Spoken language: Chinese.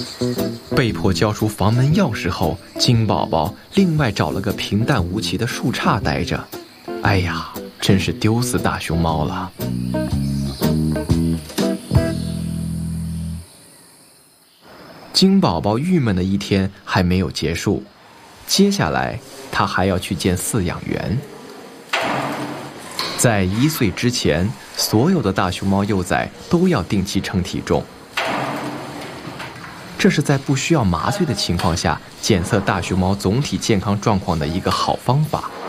被迫交出房门钥匙后，金宝宝另外找了个平淡无奇的树杈待着。哎呀，真是丢死大熊猫了！金宝宝郁闷的一天还没有结束，接下来他还要去见饲养员。在1岁之前，所有的大熊猫幼崽都要定期称体重。这是在不需要麻醉的情况下检测大熊猫总体健康状况的一个好方法。